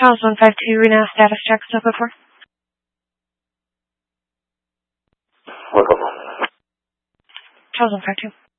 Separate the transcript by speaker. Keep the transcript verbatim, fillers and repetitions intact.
Speaker 1: Charles one five two, Reno, status check, stuff before.
Speaker 2: What's up?
Speaker 1: Charles one five two.